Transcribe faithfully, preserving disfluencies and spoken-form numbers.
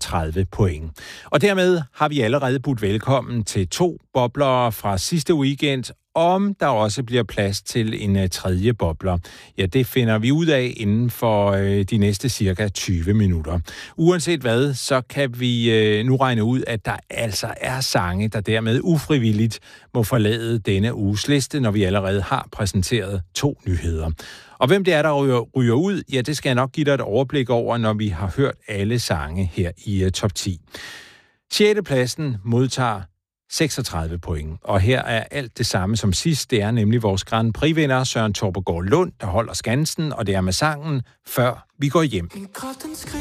seksogtredive point. Og dermed har vi allerede budt velkommen til to boblere fra sidste weekend, om der også bliver plads til en uh, tredje bobler. Ja, det finder vi ud af inden for uh, de næste cirka tyve minutter. Uanset hvad, så kan vi uh, nu regne ud, at der altså er sange, der dermed ufrivilligt må forlade denne uges liste, når vi allerede har præsenteret to nyheder. Og hvem det er, der ryger, ryger ud, ja, det skal jeg nok give dig et overblik over, når vi har hørt alle sange her i uh, top ti. Sjette pladsen modtager seksogtredive point. Og her er alt det samme som sidst. Det er nemlig vores Grand Prix-vinder Søren Torpegaard Lund, der holder skansen, og det er med sangen Før vi går hjem.